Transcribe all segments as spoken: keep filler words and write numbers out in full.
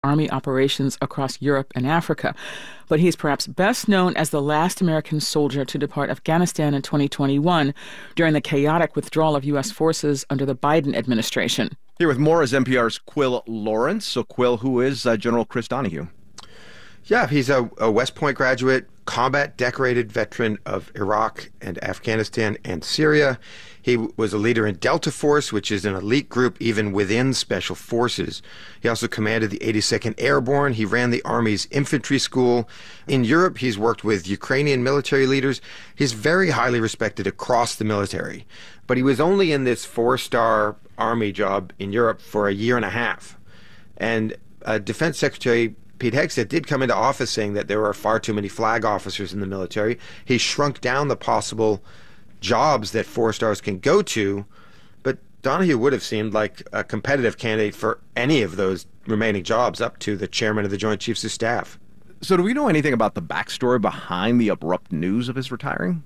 Army operations across Europe and Africa. But he's perhaps best known as the last American soldier to depart Afghanistan in twenty twenty-one during the chaotic withdrawal of U S forces under the Biden administration. Here with more is N P R's Quill Lawrence. So, Quill, who is uh, General Chris Donahue? Yeah, he's a, a West Point graduate, combat decorated veteran of Iraq and Afghanistan and Syria. He was a leader in Delta Force, which is an elite group even within Special Forces. He also commanded the eighty-second Airborne. He ran the Army's infantry school. In Europe, he's worked with Ukrainian military leaders. He's very highly respected across the military. But he was only in this four-star Army job in Europe for a year and a half. And uh, Defense Secretary Pete Hegseth did come into office saying that there are far too many flag officers in the military. He shrunk down the possible jobs that four stars can go to, but Donahue would have seemed like a competitive candidate for any of those remaining jobs up to the chairman of the Joint Chiefs of Staff. So do we know anything about the backstory behind the abrupt news of his retiring?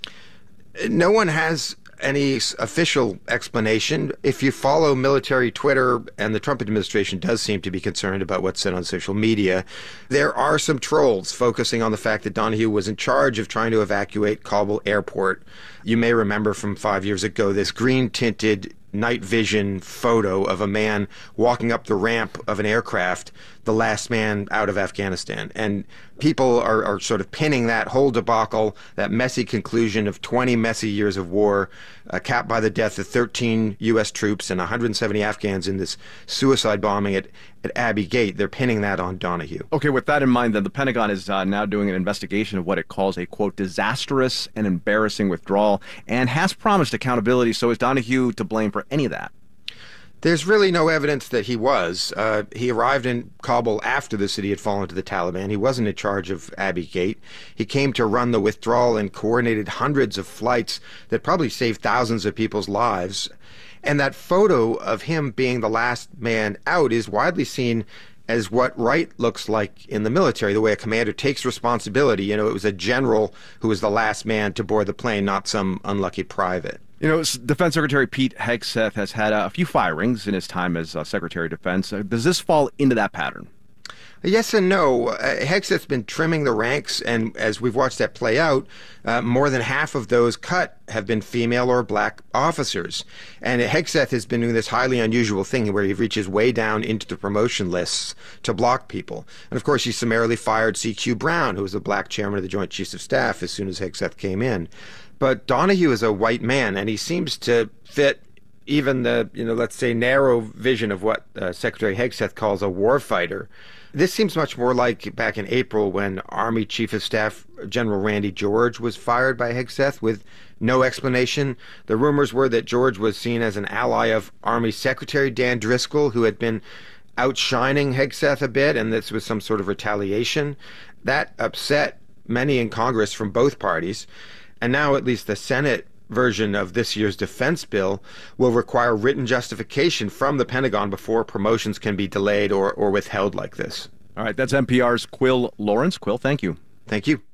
No one has any official explanation. If you follow military Twitter, and the Trump administration does seem to be concerned about what's said on social media, there are some trolls focusing on the fact that Donahue was in charge of trying to evacuate Kabul airport. You may remember from five years ago this green-tinted night vision photo of a man walking up the ramp of an aircraft, the last man out of Afghanistan. And people are, are sort of pinning that whole debacle, that messy conclusion of twenty messy years of war, uh, capped by the death of thirteen U S troops and one hundred seventy Afghans in this suicide bombing at, at Abbey Gate. They're pinning that on Donahue. Okay, with that in mind, then the Pentagon is uh, now doing an investigation of what it calls a, quote, disastrous and embarrassing withdrawal, and has promised accountability. So is Donahue to blame for any of that? There's really no evidence that he was. Uh, he arrived in Kabul after the city had fallen to the Taliban. He wasn't in charge of Abbey Gate. He came to run the withdrawal and coordinated hundreds of flights that probably saved thousands of people's lives. And that photo of him being the last man out is widely seen as what right looks like in the military, the way a commander takes responsibility. You know, it was a general who was the last man to board the plane, not some unlucky private. You know, Defense Secretary Pete Hegseth has had a few firings in his time as uh, Secretary of Defense. Uh, does this fall into that pattern? Yes and no. Uh, Hegseth's been trimming the ranks, and as we've watched that play out, uh, more than half of those cut have been female or black officers. And Hegseth has been doing this highly unusual thing where he reaches way down into the promotion lists to block people. And of course, he summarily fired C Q Brown, who was the black chairman of the Joint Chiefs of Staff, as soon as Hegseth came in. But Donahue is a white man, and he seems to fit even the, you know, let's say, narrow vision of what uh, Secretary Hegseth calls a warfighter. This seems much more like back in April when Army Chief of Staff General Randy George was fired by Hegseth with no explanation. The rumors were that George was seen as an ally of Army Secretary Dan Driscoll, who had been outshining Hegseth a bit, and this was some sort of retaliation. That upset many in Congress from both parties. And now at least the Senate version of this year's defense bill will require written justification from the Pentagon before promotions can be delayed or, or withheld like this. All right, that's N P R's Quill Lawrence. Quill, thank you. Thank you.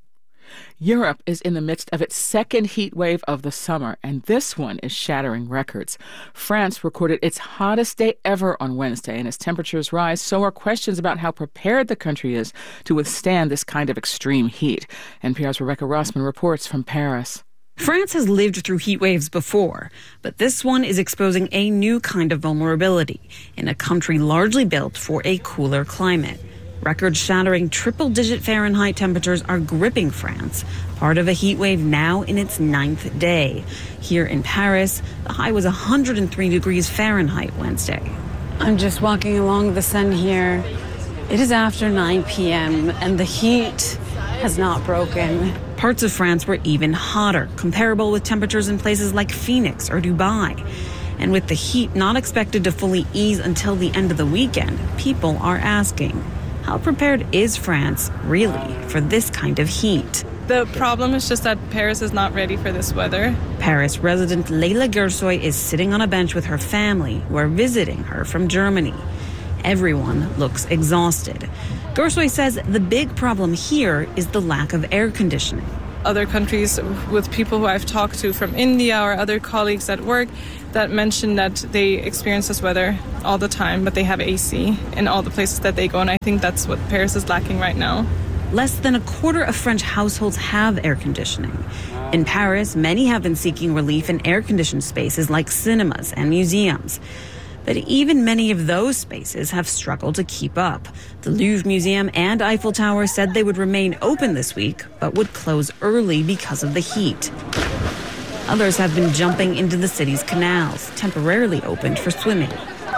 Europe is in the midst of its second heat wave of the summer, and this one is shattering records. France recorded its hottest day ever on Wednesday, and as temperatures rise, so are questions about how prepared the country is to withstand this kind of extreme heat. N P R's Rebecca Rossman reports from Paris. France has lived through heat waves before, but this one is exposing a new kind of vulnerability in a country largely built for a cooler climate. Record-shattering triple-digit Fahrenheit temperatures are gripping France, part of a heat wave now in its ninth day. Here in Paris, the high was one hundred three degrees Fahrenheit Wednesday. I'm just walking along the Seine here. It is after nine p.m. and the heat has not broken. Parts of France were even hotter, comparable with temperatures in places like Phoenix or Dubai. And with the heat not expected to fully ease until the end of the weekend, people are asking, how prepared is France, really, for this kind of heat? The problem is just that Paris is not ready for this weather. Paris resident Leila Gersoy is sitting on a bench with her family, who are visiting her from Germany. Everyone looks exhausted. Gersoy says the big problem here is the lack of air conditioning. Other countries, with people who I've talked to from India or other colleagues at work, that mentioned that they experience this weather all the time, but they have A C in all the places that they go, and I think that's what Paris is lacking right now. Less than a quarter of French households have air conditioning. In Paris, many have been seeking relief in air-conditioned spaces like cinemas and museums. But even many of those spaces have struggled to keep up. The Louvre Museum and Eiffel Tower said they would remain open this week, but would close early because of the heat. Others have been jumping into the city's canals, temporarily opened for swimming.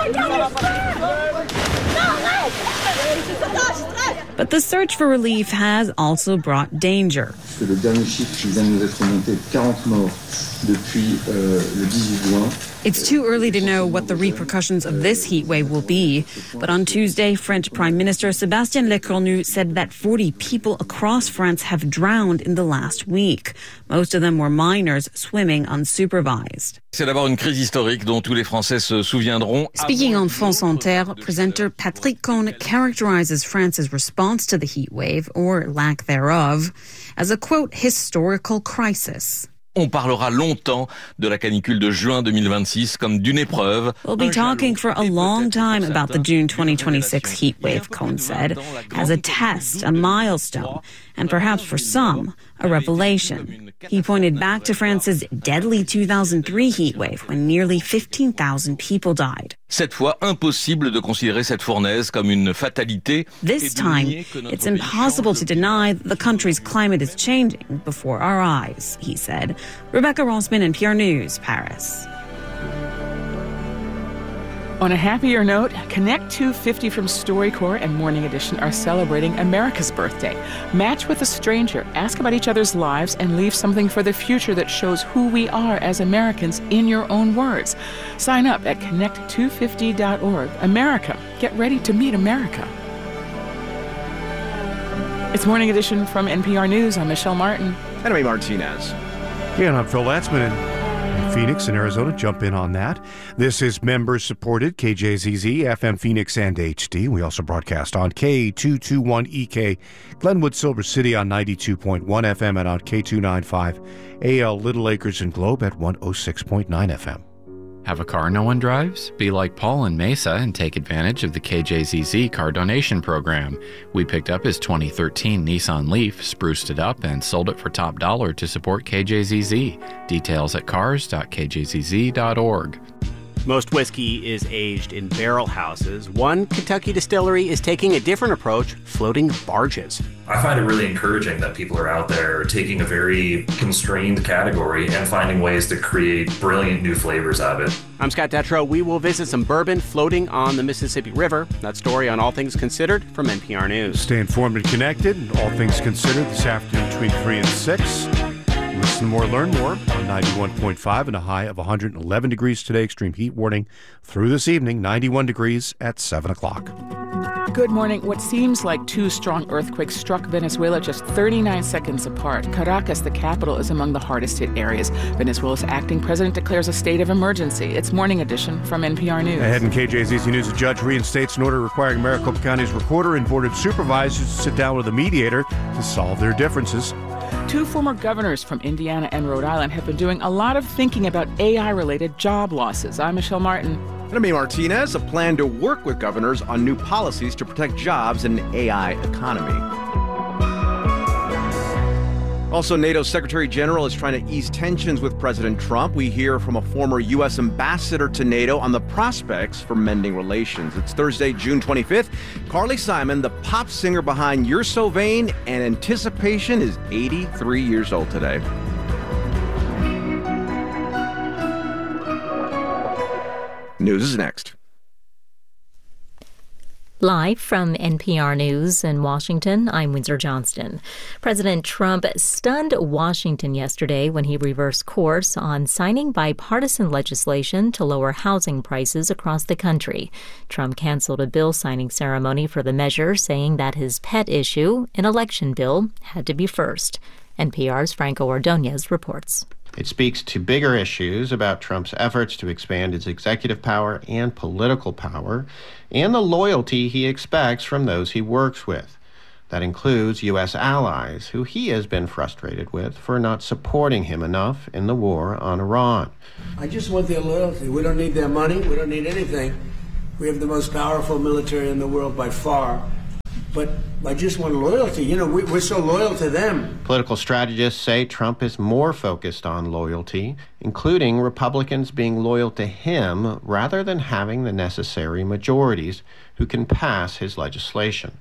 But the search for relief has also brought danger. It's too early to know what the repercussions of this heat wave will be. But on Tuesday, French Prime Minister Sébastien Lecornu said that forty people across France have drowned in the last week. Most of them were minors swimming unsupervised. C'est d'abord une crise historique dont tous les Français se souviendront. Speaking on France Inter, presenter Patrick Cohn characterizes France's response to the heat wave, or lack thereof, as a, quote, historical crisis. On parlera longtemps de la canicule de juin deux mille vingt-six comme d'une épreuve. We'll be talking for a long time about the June twenty twenty-six heat wave, Cohn said, as a test, a milestone, and perhaps for some, a revelation. He pointed back to France's deadly two thousand three heat wave when nearly fifteen thousand people died. Cette fois, impossible de considérer cette fournaise comme une fatalité. This time, it's impossible to deny that the country's climate is changing before our eyes, he said. Rebecca Rossman, N P R News, Paris. On a happier note, Connect two fifty from StoryCorps and Morning Edition are celebrating America's birthday. Match with a stranger, ask about each other's lives, and leave something for the future that shows who we are as Americans in your own words. Sign up at connect two fifty dot org. America, get ready to meet America. It's Morning Edition from N P R News. I'm Michelle Martin. And I'm Martinez. Yeah, and I'm Phil Latzman in Phoenix and Arizona. Jump in on that. This is member-supported K J Z Z, F M Phoenix, and H D. We also broadcast on K two twenty-one E K, Glenwood, Silver City on ninety-two point one F M and on K two ninety-five A L, Little Acres and Globe at one oh six point nine F M. Have a car no one drives? Be like Paul in Mesa and take advantage of the K J Z Z car donation program. We picked up his twenty thirteen Nissan Leaf, spruced it up, and sold it for top dollar to support K J Z Z. Details at cars dot k j z z dot org. Most whiskey is aged in barrel houses. One Kentucky distillery is taking a different approach, floating barges. I find it really encouraging that people are out there taking a very constrained category and finding ways to create brilliant new flavors out of it. I'm Scott Detrow. We will visit some bourbon floating on the Mississippi River. That story on All Things Considered from N P R News. Stay informed and connected. All Things Considered this afternoon between three and six. Listen more, learn more on ninety-one point five and a high of one hundred eleven degrees today. Extreme heat warning through this evening, ninety-one degrees at seven o'clock. Good morning. What seems like two strong earthquakes struck Venezuela just thirty-nine seconds apart. Caracas, the capital, is among the hardest hit areas. Venezuela's acting president declares a state of emergency. It's Morning Edition from N P R News. Ahead in K J Z Z News, a judge reinstates an order requiring Maricopa County's recorder and board of supervisors to sit down with a mediator to solve their differences. Two former governors from Indiana and Rhode Island have been doing a lot of thinking about A I-related job losses. I'm Michelle Martin. And I'm Martinez. A plan to work with governors on new policies to protect jobs in an A I economy. Also, NATO's Secretary General is trying to ease tensions with President Trump. We hear from a former U S ambassador to NATO on the prospects for mending relations. It's Thursday, June twenty-fifth. Carly Simon, the pop singer behind You're So Vain and Anticipation, is eighty-three years old today. News is next. Live from N P R News in Washington, I'm Windsor Johnston. President Trump stunned Washington yesterday when he reversed course on signing bipartisan legislation to lower housing prices across the country. Trump canceled a bill signing ceremony for the measure, saying that his pet issue, an election bill, had to be first. N P R's Franco Ordonez reports. It speaks to bigger issues about Trump's efforts to expand his executive power and political power, and the loyalty he expects from those he works with. That includes U S allies, who he has been frustrated with for not supporting him enough in the war on Iran. I just want their loyalty. We don't need their money. We don't need anything. We have the most powerful military in the world by far. But I just want loyalty. You know, we, we're so loyal to them. Political strategists say Trump is more focused on loyalty, including Republicans being loyal to him rather than having the necessary majorities who can pass his legislation.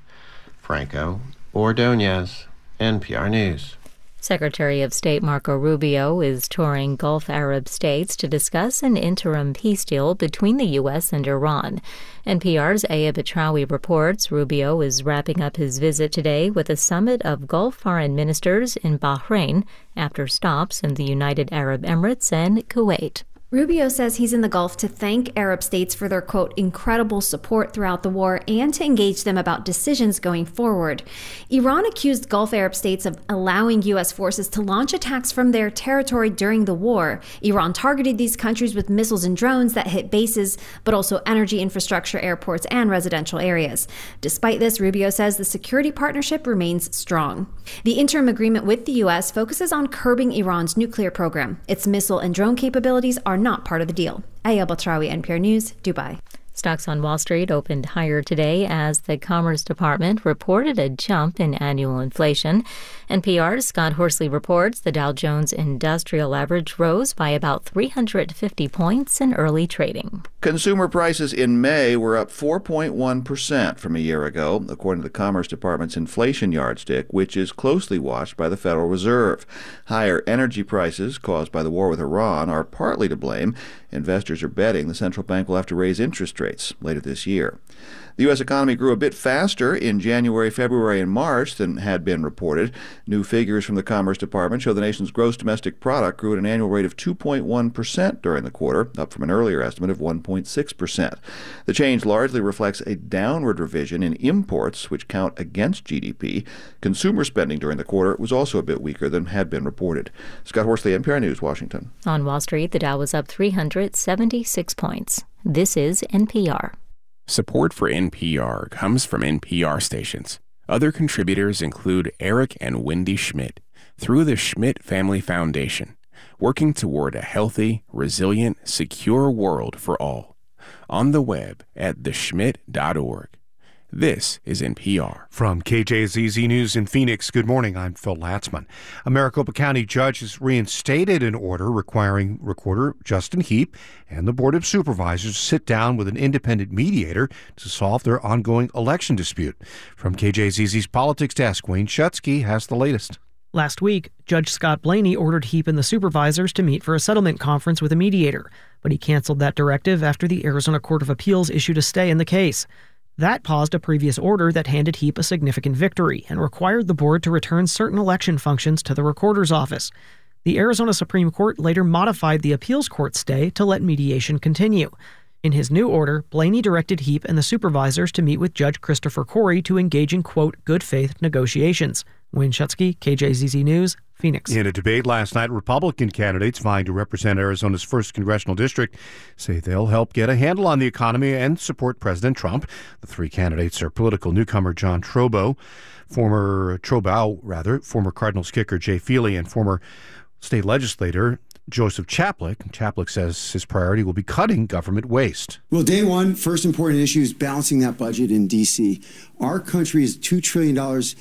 Franco Ordonez, N P R News. Secretary of State Marco Rubio is touring Gulf Arab states to discuss an interim peace deal between the U S and Iran. N P R's Aya Batrawi reports Rubio is wrapping up his visit today with a summit of Gulf foreign ministers in Bahrain after stops in the United Arab Emirates and Kuwait. Rubio says he's in the Gulf to thank Arab states for their, quote, incredible support throughout the war and to engage them about decisions going forward. Iran accused Gulf Arab states of allowing U S forces to launch attacks from their territory during the war. Iran targeted these countries with missiles and drones that hit bases, but also energy infrastructure, airports, and residential areas. Despite this, Rubio says the security partnership remains strong. The interim agreement with the U S focuses on curbing Iran's nuclear program. Its missile and drone capabilities are not part of the deal. Aya Batrawi, N P R News, Dubai. Stocks on Wall Street opened higher today as the Commerce Department reported a jump in annual inflation. N P R's Scott Horsley reports the Dow Jones Industrial Average rose by about three hundred fifty points in early trading. Consumer prices in May were up four point one percent from a year ago, according to the Commerce Department's inflation yardstick, which is closely watched by the Federal Reserve. Higher energy prices caused by the war with Iran are partly to blame. Investors are betting the central bank will have to raise interest rates later this year. The U S economy grew a bit faster in January, February, and March than had been reported. New figures from the Commerce Department show the nation's gross domestic product grew at an annual rate of two point one percent during the quarter, up from an earlier estimate of one point six percent. The change largely reflects a downward revision in imports, which count against G D P. Consumer spending during the quarter was also a bit weaker than had been reported. Scott Horsley, N P R News, Washington. On Wall Street, the Dow was up three hundred seventy-six points. This is N P R. Support for N P R comes from N P R stations. Other contributors include Eric and Wendy Schmidt through the Schmidt Family Foundation, working toward a healthy, resilient, secure world for all. On the web at the schmidt dot org. This is N P R. From K J Z Z News in Phoenix, good morning. I'm Phil Latzman. A Maricopa County judge has reinstated an order requiring Recorder Justin Heap and the Board of Supervisors to sit down with an independent mediator to solve their ongoing election dispute. From K J Z Z's Politics Desk, Wayne Shutsky has the latest. Last week, Judge Scott Blaney ordered Heap and the supervisors to meet for a settlement conference with a mediator, but he canceled that directive after the Arizona Court of Appeals issued a stay in the case. That paused a previous order that handed Heap a significant victory and required the board to return certain election functions to the recorder's office. The Arizona Supreme Court later modified the appeals court stay to let mediation continue. In his new order, Blaney directed Heap and the supervisors to meet with Judge Christopher Corey to engage in, quote, good faith negotiations. Wayne Shutsky, K J Z Z News, Phoenix. In a debate last night, Republican candidates vying to represent Arizona's first congressional district say they'll help get a handle on the economy and support President Trump. The three candidates are political newcomer John Trobo, former Trobow, rather, former Cardinals kicker Jay Feely, and former state legislator Joseph Chaplik. Chaplik says his priority will be cutting government waste. Well, day one, first important issue is balancing that budget in D C. Our country is two trillion dollars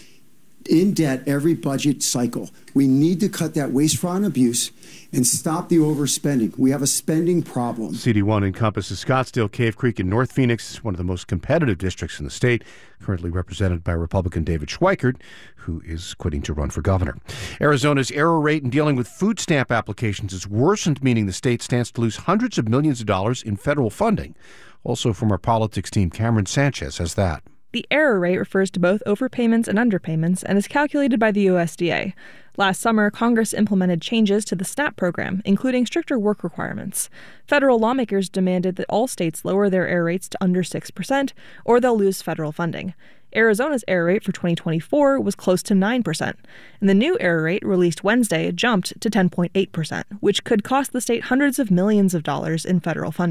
in debt every budget cycle. We need to cut that waste, fraud, and abuse and stop the overspending. We have a spending problem. C D one encompasses Scottsdale, Cave Creek, and North Phoenix, one of the most competitive districts in the state, currently represented by Republican David Schweikert, who is quitting to run for governor. Arizona's error rate in dealing with food stamp applications has worsened, meaning the state stands to lose hundreds of millions of dollars in federal funding. Also from our politics team, Cameron Sanchez has that. The error rate refers to both overpayments and underpayments and is calculated by the U S D A. Last summer, Congress implemented changes to the SNAP program, including stricter work requirements. Federal lawmakers demanded that all states lower their error rates to under six percent, or they'll lose federal funding. Arizona's error rate for twenty twenty-four was close to nine percent, and the new error rate released Wednesday jumped to ten point eight percent, which could cost the state hundreds of millions of dollars in federal funding.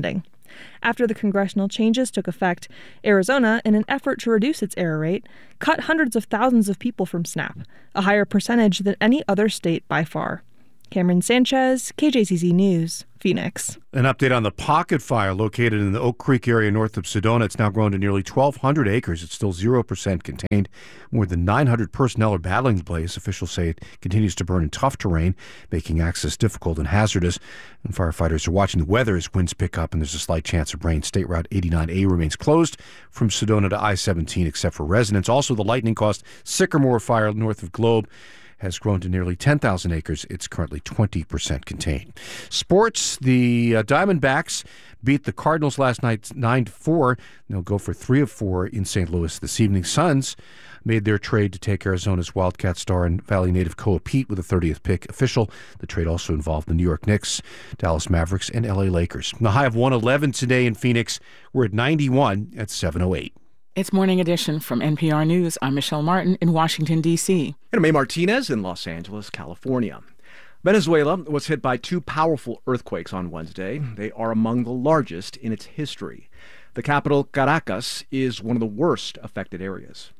After the congressional changes took effect, Arizona, in an effort to reduce its error rate, cut hundreds of thousands of people from SNAP, a higher percentage than any other state by far. Cameron Sanchez, K J Z Z News, Phoenix. An update on the Pocket Fire located in the Oak Creek area north of Sedona. It's now grown to nearly twelve hundred acres. It's still zero percent contained. More than nine hundred personnel are battling the blaze. Officials say it continues to burn in tough terrain, making access difficult and hazardous. And firefighters are watching the weather as winds pick up and there's a slight chance of rain. State Route eighty-nine A remains closed from Sedona to I seventeen except for residents. Also, the lightning-caused Sycamore Fire north of Globe has grown to nearly ten thousand acres. It's currently twenty percent contained. Sports, the uh, Diamondbacks beat the Cardinals last night nine to four. They'll go for three of four in Saint Louis this evening. Suns made their trade to take Arizona's Wildcat star and Valley native Koa Pete with the thirtieth pick official. The trade also involved the New York Knicks, Dallas Mavericks, and L A Lakers. The high of one eleven today in Phoenix. We're at ninety-one at seven oh eight. It's Morning Edition from N P R News. I'm Michelle Martin in Washington, D C And May Martinez in Los Angeles, California. Venezuela was hit by two powerful earthquakes on Wednesday. They are among the largest in its history. The capital, Caracas, is one of the worst affected areas.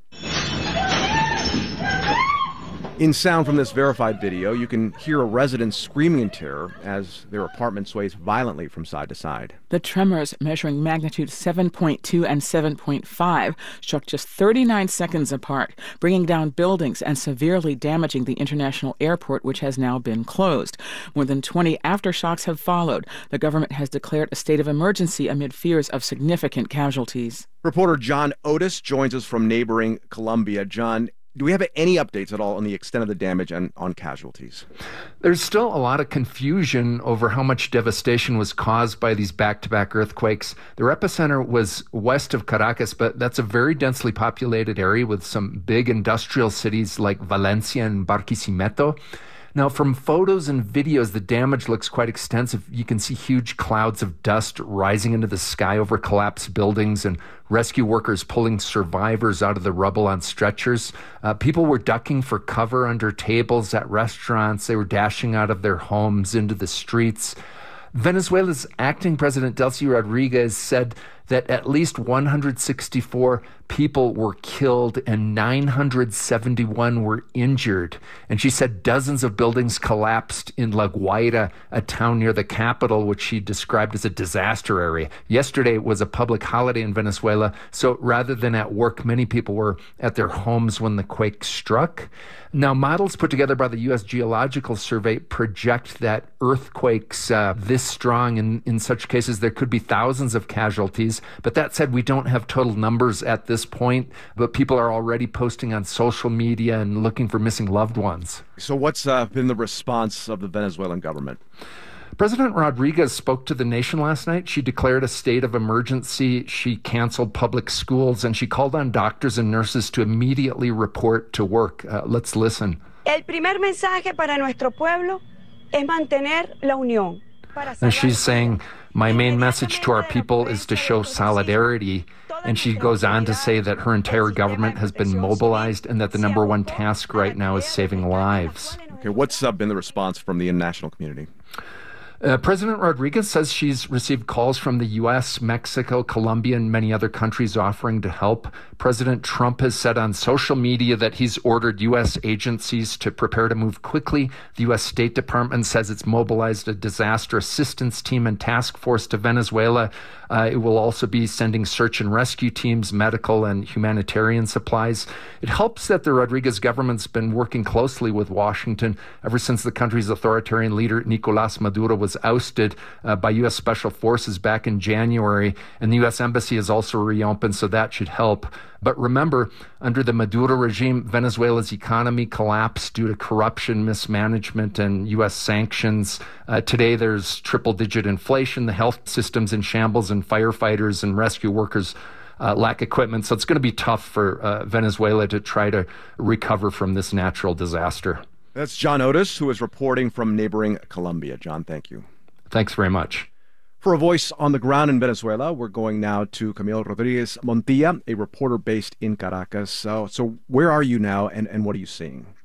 In sound from this verified video, you can hear a resident screaming in terror as their apartment sways violently from side to side. The tremors, measuring magnitude seven point two and seven point five, struck just thirty-nine seconds apart, bringing down buildings and severely damaging the international airport, which has now been closed. More than twenty aftershocks have followed. The government has declared a state of emergency amid fears of significant casualties. Reporter John Otis joins us from neighboring Colombia. John, do we have any updates at all on the extent of the damage and on casualties? There's still a lot of confusion over how much devastation was caused by these back-to-back earthquakes. Their epicenter was west of Caracas, but that's a very densely populated area with some big industrial cities like Valencia and Barquisimeto. Now, from photos and videos, the damage looks quite extensive. You can see huge clouds of dust rising into the sky over collapsed buildings and rescue workers pulling survivors out of the rubble on stretchers. Uh, people were ducking for cover under tables at restaurants. They were dashing out of their homes into the streets. Venezuela's acting president, Delcy Rodriguez, said that at least one hundred sixty-four people were killed and nine hundred seventy-one were injured. And she said dozens of buildings collapsed in La Guaira, a town near the capital, which she described as a disaster area. Yesterday was a public holiday in Venezuela, so rather than at work, many people were at their homes when the quake struck. Now, models put together by the U S Geological Survey project that earthquakes uh, this strong, and in such cases, there could be thousands of casualties. But that said, we don't have total numbers at this point, but people are already posting on social media and looking for missing loved ones. So what's uh, been the response of the Venezuelan government? President Rodriguez spoke to the nation last night. She declared a state of emergency. She canceled public schools, and she called on doctors and nurses to immediately report to work. Uh, let's listen. El primer mensaje para nuestro pueblo es mantener la unión. And she's saying, my main message to our people is to show solidarity. And she goes on to say that her entire government has been mobilized and that the number one task right now is saving lives. Okay, what's uh, been the response from the international community? Uh, President Rodriguez says she's received calls from the U S, Mexico, Colombia, and many other countries offering to help. President Trump has said on social media that he's ordered U S agencies to prepare to move quickly. The U S State Department says it's mobilized a disaster assistance team and task force to Venezuela. Uh, it will also be sending search and rescue teams, medical and humanitarian supplies. It helps that the Rodriguez government's been working closely with Washington ever since the country's authoritarian leader, Nicolás Maduro, was ousted uh, by U S Special Forces back in January. And the U S Embassy is also reopened, so that should help. But remember, under the Maduro regime, Venezuela's economy collapsed due to corruption, mismanagement, and U S sanctions. Uh, today, there's triple-digit inflation, the health system's in shambles, and firefighters and rescue workers uh, lack equipment. So it's going to be tough for uh, Venezuela to try to recover from this natural disaster. That's John Otis, who is reporting from neighboring Colombia. John, thank you. Thanks very much. For a voice on the ground in Venezuela, we're going now to Camille Rodriguez Montilla, a reporter based in Caracas. So, so where are you now, and, and what are you seeing?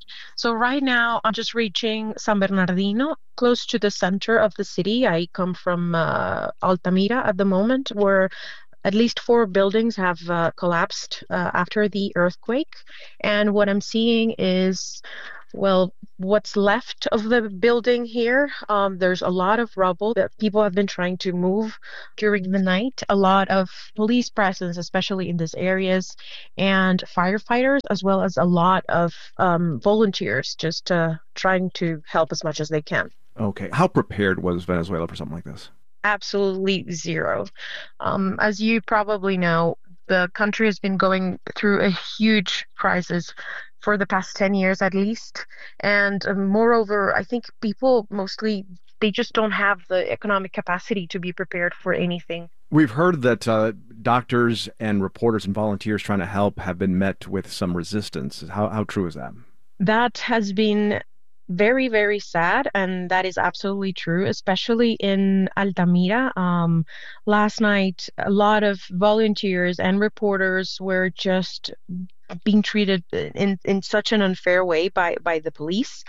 So right now, I'm just reaching San Bernardino, close to the center of the city. I come from uh, Altamira at the moment, where at least four buildings have uh, collapsed uh, after the earthquake. And what I'm seeing is, well, what's left of the building here. Um, there's a lot of rubble that people have been trying to move during the night. A lot of police presence, especially in these areas, and firefighters, as well as a lot of um, volunteers just uh, trying to help as much as they can. Okay. How prepared was Venezuela for something like this? Absolutely zero. Um, as you probably know, the country has been going through a huge crisis for the past ten years at least. And uh, moreover, I think people mostly, they just don't have the economic capacity to be prepared for anything. We've heard that uh, doctors and reporters and volunteers trying to help have been met with some resistance. How, how true is that? That has been very, very sad, and that is absolutely true, especially in Altamira. Um, last night, a lot of volunteers and reporters were just being treated in, in such an unfair way by, by the police.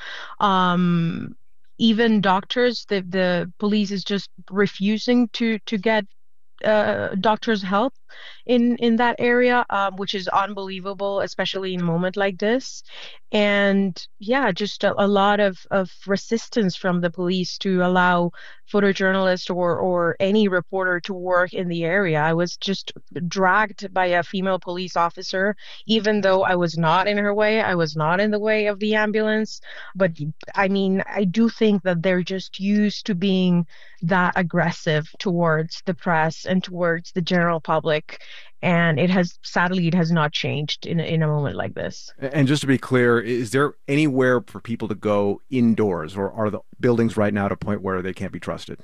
Um, even doctors, the, the police is just refusing to, to get uh, doctors' help in, in that area, um, which is unbelievable, especially in a moment like this. And yeah, just a, a lot of, of resistance from the police to allow photojournalists or, or any reporter to work in the area. I was just dragged by a female police officer, even though I was not in her way. I was not in the way of the ambulance. But I mean, I do think that they're just used to being that aggressive towards the press and towards the general public. And it has, sadly, it has not changed in, in a moment like this. And just to be clear, is there anywhere for people to go indoors, or are the buildings right now at a point where they can't be trusted?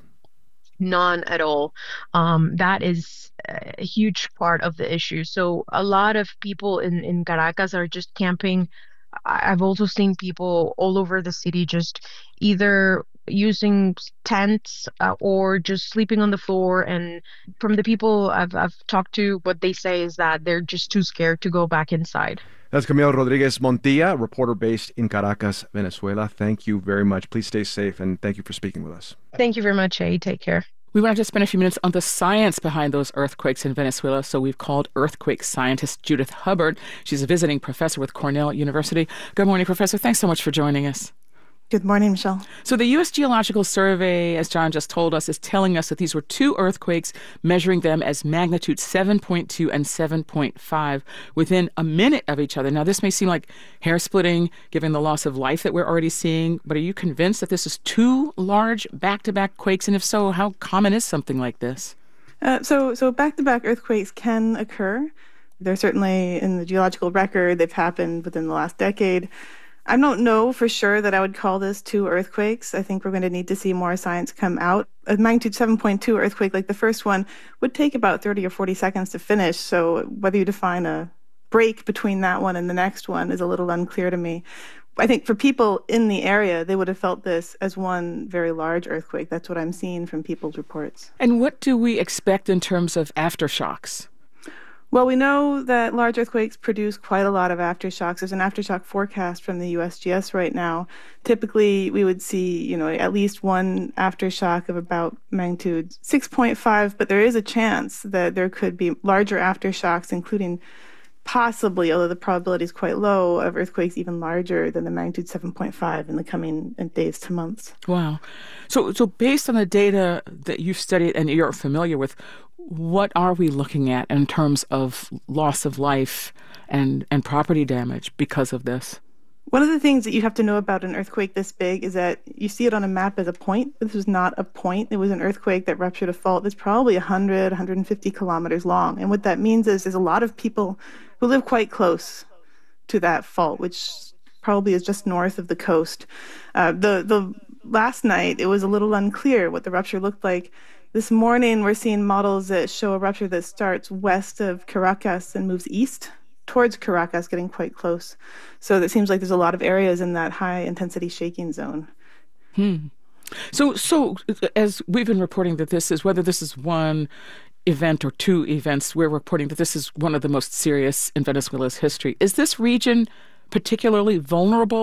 None at all. Um, that is a huge part of the issue. So a lot of people in, in Caracas are just camping. I've also seen people all over the city just either using tents uh, or just sleeping on the floor. And from the people I've, I've talked to, what they say is that they're just too scared to go back inside. That's Camille Rodriguez Montilla, reporter based in Caracas, Venezuela. Thank you very much. Please stay safe, and thank you for speaking with us. Thank you very much, Jay. Take care. We wanted to spend a few minutes on the science behind those earthquakes in Venezuela, so we've called earthquake scientist Judith Hubbard. She's a visiting professor with Cornell University. Good morning, Professor. Thanks so much for joining us. Good morning, Michelle. So the U S Geological Survey, as John just told us, is telling us that these were two earthquakes, measuring them as magnitude seven point two and seven point five within a minute of each other. Now, this may seem like hair-splitting, given the loss of life that we're already seeing, but are you convinced that this is two large back-to-back quakes? And if so, how common is something like this? Uh, so, so back-to-back earthquakes can occur. They're certainly in the geological record. They've happened within the last decade. I don't know for sure that I would call this two earthquakes. I think we're going to need to see more science come out. A magnitude seven point two earthquake like the first one would take about thirty or forty seconds to finish. So whether you define a break between that one and the next one is a little unclear to me. I think for people in the area, they would have felt this as one very large earthquake. That's what I'm seeing from people's reports. And what do we expect in terms of aftershocks? Well, we know that large earthquakes produce quite a lot of aftershocks. There's an aftershock forecast from the U S G S right now. Typically, we would see, you know, at least one aftershock of about magnitude six point five, but there is a chance that there could be larger aftershocks, including possibly, although the probability is quite low, of earthquakes even larger than the magnitude seven point five in the coming days to months. Wow. So, so based on the data that you've studied and you're familiar with, what are we looking at in terms of loss of life and, and property damage because of this? One of the things that you have to know about an earthquake this big is that you see it on a map as a point. This was not a point. It was an earthquake that ruptured a fault that's probably one hundred, one hundred fifty kilometers long. And what that means is there's a lot of people who live quite close to that fault, which probably is just north of the coast. Uh, the, the last night, it was a little unclear what the rupture looked like. This morning, we're seeing models that show a rupture that starts west of Caracas and moves east towards Caracas, getting quite close. So it seems like there's a lot of areas in that high-intensity shaking zone. Hmm. So, so as we've been reporting that this is, whether this is one event or two events, we're reporting that this is one of the most serious in Venezuela's history. Is this region particularly vulnerable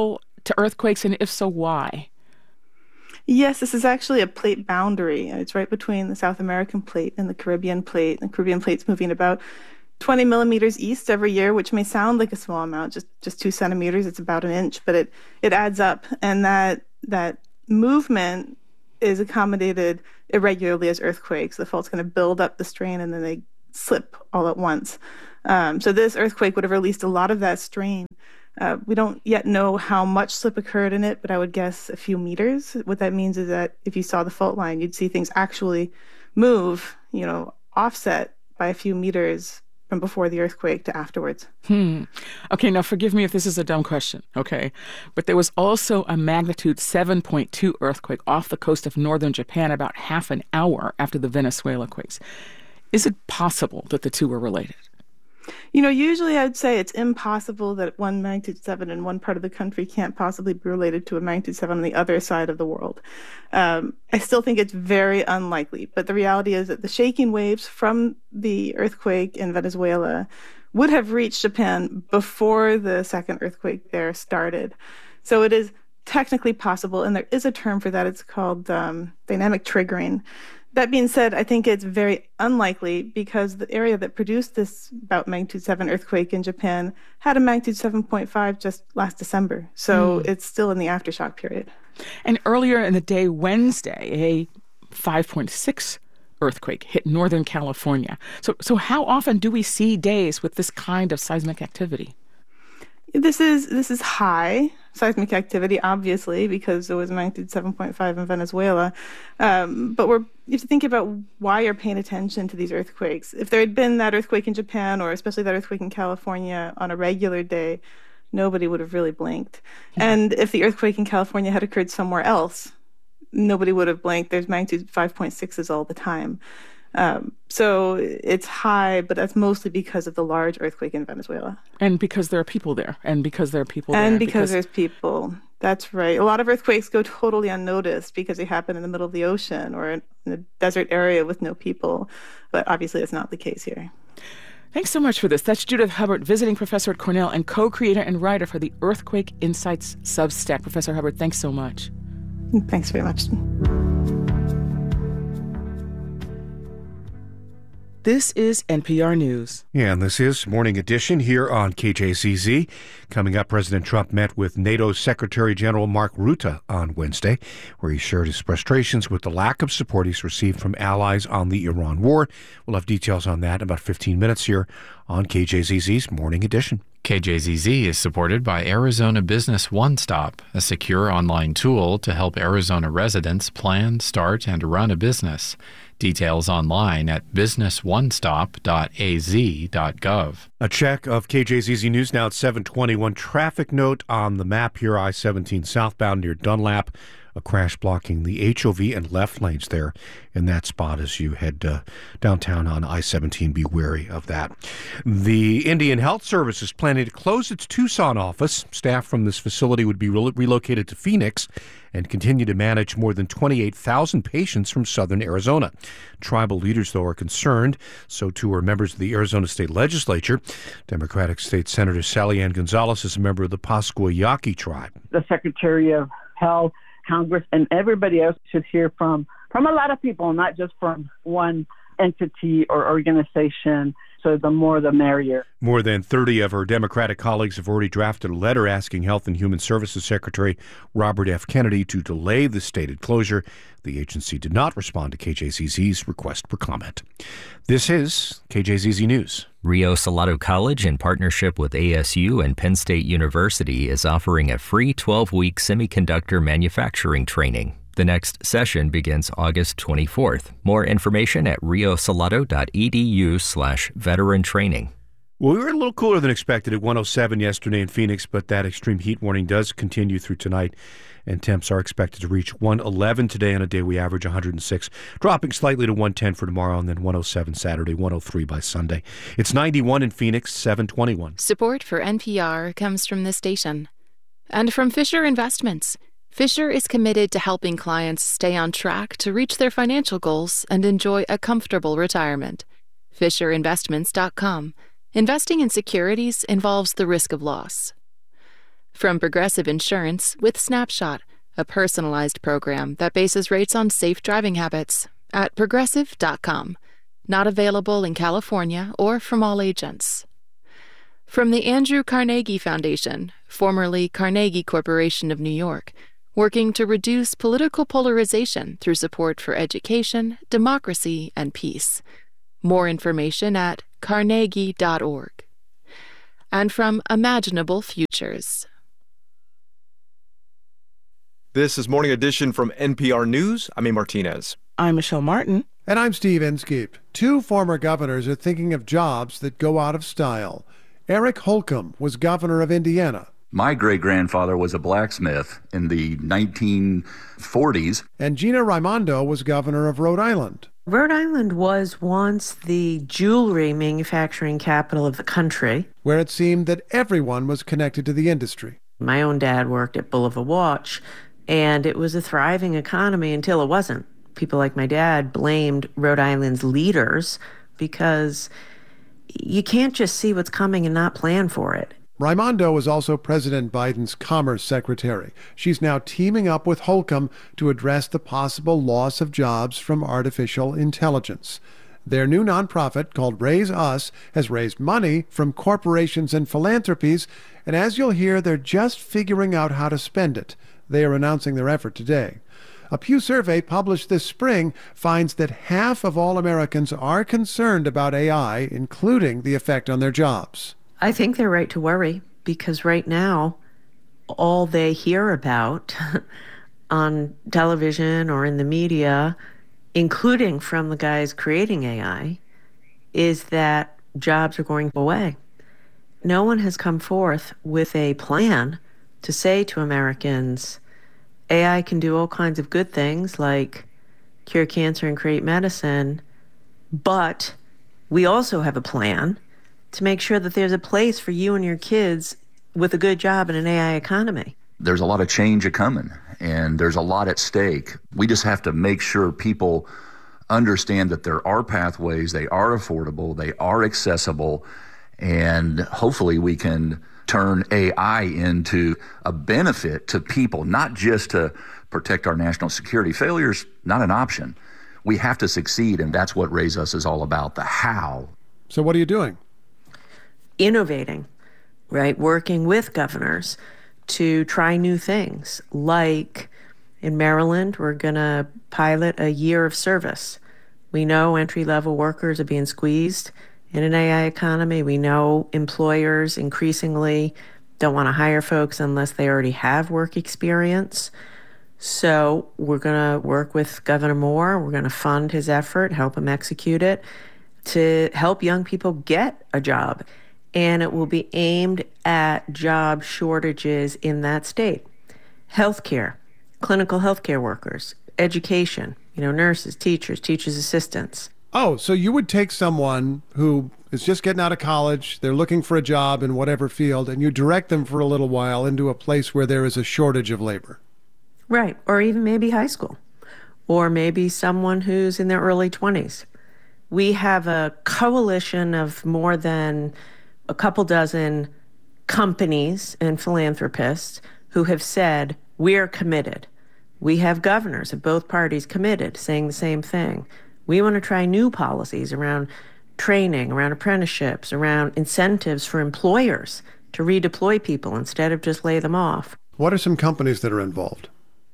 to earthquakes, and if so, why? Yes, this is actually a plate boundary. It's right between the South American plate and the Caribbean plate. The Caribbean plate's moving about twenty millimeters east every year, which may sound like a small amount, just just two centimeters. It's about an inch, but it it adds up, and that that movement is accommodated irregularly as earthquakes. The fault's going to build up the strain, and then they slip all at once. Um, so this earthquake would have released a lot of that strain. Uh, we don't yet know how much slip occurred in it, but I would guess a few meters. What that means is that if you saw the fault line, you'd see things actually move, you know, offset by a few meters from before the earthquake to afterwards. Hmm. Okay, now forgive me if this is a dumb question, okay? But there was also a magnitude seven point two earthquake off the coast of northern Japan about half an hour after the Venezuela quakes. Is it possible that the two were related? You know, usually I'd say it's impossible that one magnitude seven in one part of the country can't possibly be related to a magnitude seven on the other side of the world. Um, I still think it's very unlikely, but the reality is that the shaking waves from the earthquake in Venezuela would have reached Japan before the second earthquake there started. So it is technically possible, and there is a term for that. It's called um, dynamic triggering. That being said, I think it's very unlikely because the area that produced this about magnitude seven earthquake in Japan had a magnitude seven point five just last December. So mm. it's still in the aftershock period. And earlier in the day, Wednesday, a five point six earthquake hit Northern California. So, so how often do we see days with this kind of seismic activity? This is this is high seismic activity, obviously, because there was magnitude seven point five in Venezuela. Um, but we're you have to think about why you're paying attention to these earthquakes. If there had been that earthquake in Japan, or especially that earthquake in California on a regular day, nobody would have really blinked. Mm-hmm. And if the earthquake in California had occurred somewhere else, nobody would have blinked. There's magnitude five point sixes all the time. Um, so it's high, but that's mostly because of the large earthquake in Venezuela. And because there are people there. And because there are people and there. And because, because there's people. That's right. A lot of earthquakes go totally unnoticed because they happen in the middle of the ocean or in a desert area with no people. But obviously that's not the case here. Thanks so much for this. That's Judith Hubbard, visiting professor at Cornell and co-creator and writer for the Earthquake Insights Substack. Professor Hubbard, thanks so much. Thanks very much. This is N P R News. Yeah, and this is Morning Edition here on K J Z Z. Coming up, President Trump met with NATO Secretary General Mark Rutte on Wednesday, where he shared his frustrations with the lack of support he's received from allies on the Iran war. We'll have details on that in about fifteen minutes here on K J Z Z's Morning Edition. K J Z Z is supported by Arizona Business One Stop, a secure online tool to help Arizona residents plan, start, and run a business. Details online at business one stop dot a z dot gov. A check of K J Z Z News now at seven twenty-one. Traffic note on the map here, I seventeen southbound near Dunlap. A crash blocking the H O V and left lanes there in that spot as you head uh, downtown on I seventeen. Be wary of that. The Indian Health Service is planning to close its Tucson office. Staff from this facility would be re- relocated to Phoenix and continue to manage more than twenty-eight thousand patients from southern Arizona. Tribal leaders, though, are concerned. So, too, are members of the Arizona State Legislature. Democratic State Senator Sally Ann Gonzalez is a member of the Pascua Yaqui tribe. The Secretary of Health, Congress, and everybody else should hear from, from a lot of people, not just from one entity or organization. So the more, the merrier. More than thirty of her Democratic colleagues have already drafted a letter asking Health and Human Services Secretary Robert F. Kennedy to delay the stated closure. The agency did not respond to K J Z Z's request for comment. This is K J Z Z News. Rio Salado College, in partnership with A S U and Penn State University, is offering a free twelve-week semiconductor manufacturing training. The next session begins August twenty-fourth. More information at riosalado dot e d u slash veteran training. Well, we were a little cooler than expected at one oh seven yesterday in Phoenix, but that extreme heat warning does continue through tonight, and temps are expected to reach one eleven today on a day we average one hundred six, dropping slightly to one ten for tomorrow, and then one oh seven Saturday, one oh three by Sunday. It's ninety-one in Phoenix, seven twenty-one. Support for N P R comes from this station and from Fisher Investments. Fisher is committed to helping clients stay on track to reach their financial goals and enjoy a comfortable retirement. Fisher Investments dot com. Investing in securities involves the risk of loss. From Progressive Insurance with Snapshot, a personalized program that bases rates on safe driving habits at progressive dot com. Not available in California or from all agents. From the Andrew Carnegie Foundation, formerly Carnegie Corporation of New York, working to reduce political polarization through support for education, democracy, and peace. More information at carnegie dot org. And from Imaginable Futures. This is Morning Edition from N P R News. I'm A. Martinez. I'm Michelle Martin. And I'm Steve Inskeep. Two former governors are thinking of jobs that go out of style. Eric Holcomb was governor of Indiana. My great-grandfather was a blacksmith in the nineteen forties. And Gina Raimondo was governor of Rhode Island. Rhode Island was once the jewelry manufacturing capital of the country, where it seemed that everyone was connected to the industry. My own dad worked at Bulova Watch, and it was a thriving economy until it wasn't. People like my dad blamed Rhode Island's leaders because you can't just see what's coming and not plan for it. Raimondo was also President Biden's Commerce Secretary. She's now teaming up with Holcomb to address the possible loss of jobs from artificial intelligence. Their new nonprofit, called Raise Us, has raised money from corporations and philanthropies, and as you'll hear, they're just figuring out how to spend it. They are announcing their effort today. A Pew survey published this spring finds that half of all Americans are concerned about A I, including the effect on their jobs. I think they're right to worry because right now, all they hear about on television or in the media, including from the guys creating A I, is that jobs are going away. No one has come forth with a plan to say to Americans, A I can do all kinds of good things like cure cancer and create medicine, but we also have a plan to make sure that there's a place for you and your kids with a good job in an A I economy. There's a lot of change a-coming, and there's a lot at stake. We just have to make sure people understand that there are pathways, they are affordable, they are accessible, and hopefully we can turn A I into a benefit to people, not just to protect our national security. Failure's not an option. We have to succeed, and that's what Raise Us is all about, the how. So what are you doing? Innovating, right? Working with governors to try new things. Like in Maryland, we're going to pilot a year of service. We know entry-level workers are being squeezed in an A I economy. We know employers increasingly don't want to hire folks unless they already have work experience. So we're going to work with Governor Moore. We're going to fund his effort, help him execute it, to help young people get a job. And it will be aimed at job shortages in that state. Healthcare, clinical healthcare workers, education, you know, nurses, teachers, teachers' assistants. Oh, so you would take someone who is just getting out of college, they're looking for a job in whatever field, and you direct them for a little while into a place where there is a shortage of labor. Right, or even maybe high school, or maybe someone who's in their early twenties. We have a coalition of more than a couple dozen companies and philanthropists who have said, we're committed. We have governors of both parties committed, saying the same thing. We want to try new policies around training, around apprenticeships, around incentives for employers to redeploy people instead of just lay them off. What are some companies that are involved?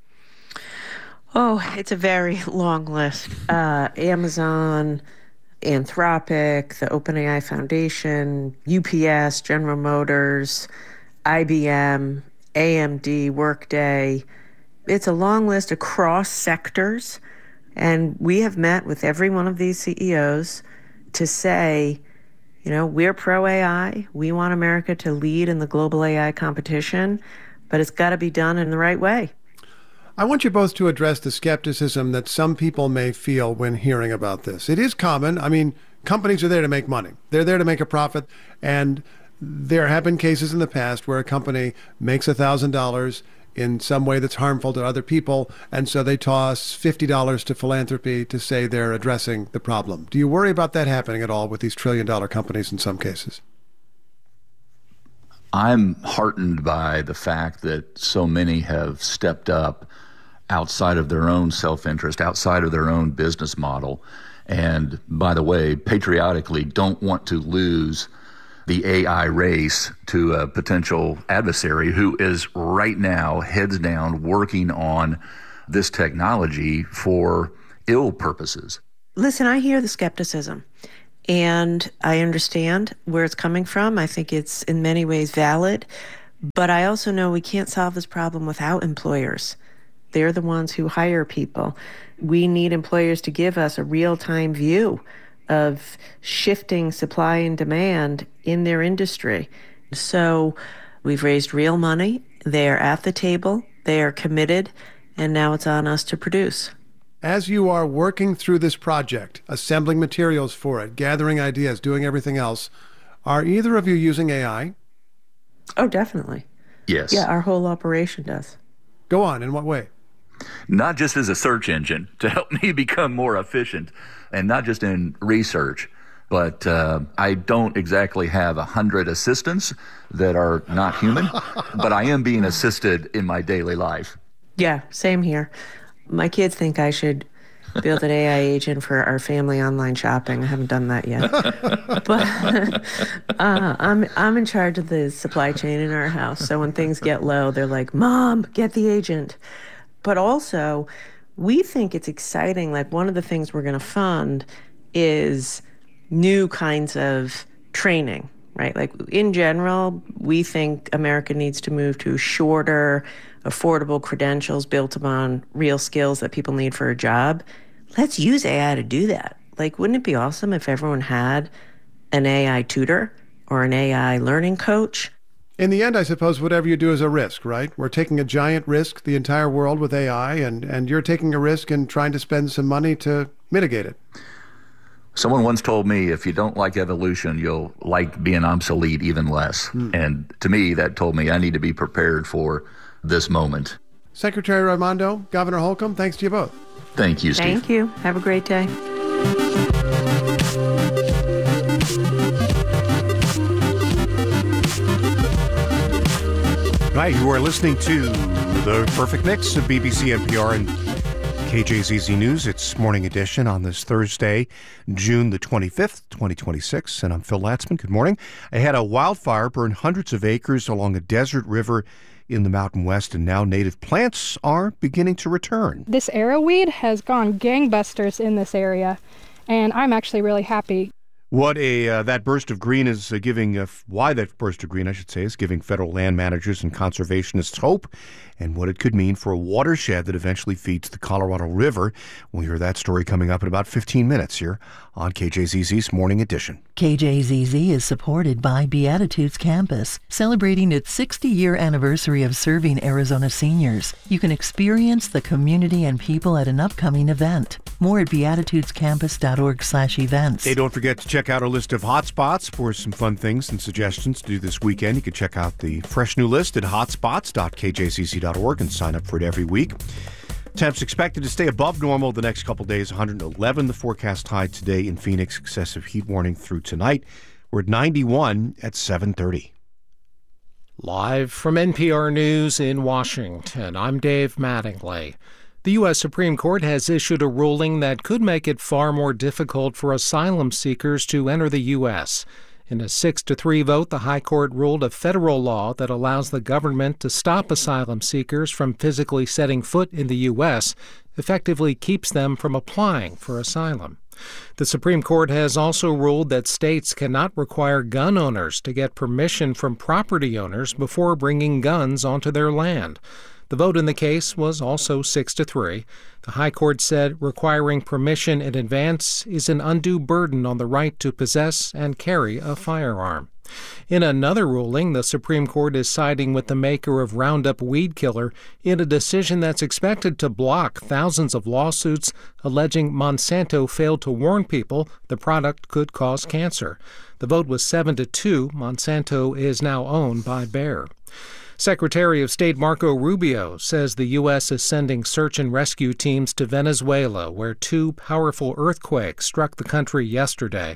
Oh, it's a very long list. Uh, Amazon, Anthropic, the OpenAI Foundation, U P S, General Motors, I B M, A M D, Workday. It's a long list across sectors. And we have met with every one of these C E Os to say, you know, we're pro-A I. We want America to lead in the global A I competition, but it's got to be done in the right way. I want you both to address the skepticism that some people may feel when hearing about this. It is common. I mean, companies are there to make money. They're there to make a profit. And there have been cases in the past where a company makes one thousand dollars in some way that's harmful to other people, and so they toss fifty dollars to philanthropy to say they're addressing the problem. Do you worry about that happening at all with these trillion-dollar companies in some cases? I'm heartened by the fact that so many have stepped up outside of their own self-interest, outside of their own business model, and, by the way, patriotically don't want to lose the A I race to a potential adversary who is right now heads down working on this technology for ill purposes. Listen, I hear the skepticism, and I understand where it's coming from. I think it's in many ways valid, but I also know we can't solve this problem without employers. They're the ones who hire people. We need employers to give us a real-time view of shifting supply and demand in their industry. So we've raised real money. They are at the table. They are committed. And now it's on us to produce. As you are working through this project, assembling materials for it, gathering ideas, doing everything else, are either of you using A I? Oh, definitely. Yes. Yeah, our whole operation does. Go on. In what way? Not just as a search engine to help me become more efficient, and not just in research, but uh, I don't exactly have a hundred assistants that are not human, but I am being assisted in my daily life. Yeah, same here. My kids think I should build an A I agent for our family online shopping. I haven't done that yet. But uh, I'm I'm in charge of the supply chain in our house. So when things get low, they're like, Mom, get the agent. But also, we think it's exciting. Like, one of the things we're going to fund is new kinds of training, right? Like, in general, we think America needs to move to shorter, affordable credentials built upon real skills that people need for a job. Let's use A I to do that. Like, wouldn't it be awesome if everyone had an A I tutor or an A I learning coach? In the end, I suppose whatever you do is a risk, right? We're taking a giant risk, the entire world, with A I, and, and you're taking a risk and trying to spend some money to mitigate it. Someone once told me, if you don't like evolution, you'll like being obsolete even less. Hmm. And to me, that told me I need to be prepared for this moment. Secretary Raimondo, Governor Holcomb, thanks to you both. Thank you, Steve. Thank you. Have a great day. Right, you are listening to the perfect mix of B B C, N P R, and K J Z Z News. It's Morning Edition on this Thursday, June the twenty-fifth, twenty twenty-six. And I'm Phil Latzman. Good morning. I had a wildfire burn hundreds of acres along a desert river in the Mountain West, and now native plants are beginning to return. This arrowweed has gone gangbusters in this area, and I'm actually really happy. What a uh, that burst of green is uh, giving, uh, why that burst of green, I should say, is giving federal land managers and conservationists hope, and what it could mean for a watershed that eventually feeds the Colorado River. We'll hear that story coming up in about fifteen minutes here on K J Z Z's Morning Edition. K J Z Z is supported by Beatitudes Campus, celebrating its sixty-year anniversary of serving Arizona seniors. You can experience the community and people at an upcoming event. More at beatitudescampus.org slash events. Hey, don't forget to check out our list of hotspots for some fun things and suggestions to do this weekend. You can check out the fresh new list at hotspots dot k j z z dot org and sign up for it every week. Temps expected to stay above normal the next couple days. one hundred eleven the forecast high today in Phoenix. Excessive heat warning through tonight. We're at ninety-one at seven thirty. Live from N P R News in Washington, I'm Dave Mattingly. The U S Supreme Court has issued a ruling that could make it far more difficult for asylum seekers to enter the U S In a six to three vote, the High Court ruled a federal law that allows the government to stop asylum seekers from physically setting foot in the U S effectively keeps them from applying for asylum. The Supreme Court has also ruled that states cannot require gun owners to get permission from property owners before bringing guns onto their land. The vote in the case was also six to three. The High Court said requiring permission in advance is an undue burden on the right to possess and carry a firearm. In another ruling, the Supreme Court is siding with the maker of Roundup weed killer in a decision that's expected to block thousands of lawsuits alleging Monsanto failed to warn people the product could cause cancer. The vote was seven to two. Monsanto is now owned by Bayer. Secretary of State Marco Rubio says the U S is sending search and rescue teams to Venezuela, where two powerful earthquakes struck the country yesterday.